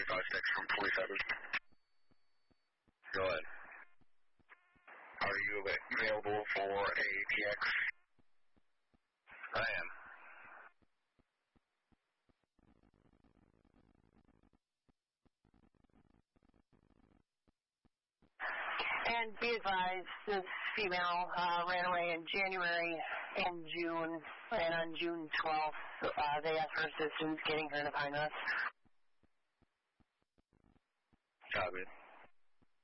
25-6 from 27. Go ahead. Are you available for a PX? I am. And be advised, this female ran away in January and June, and on June 12th, they asked for assistance getting her to find us. Copy.